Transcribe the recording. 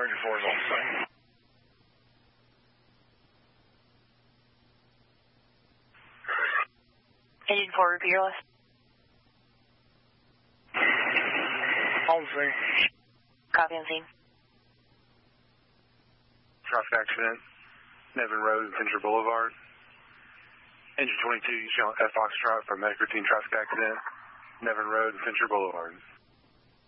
Ranger 4 is on scene. Engine 4, repeat your last. On scene. Copy on scene. Traffic accident, Nevin Road, Venture Boulevard. Engine 22, you show F Foxtrot for medic routine traffic accident, Nevin Road, Venture Boulevard.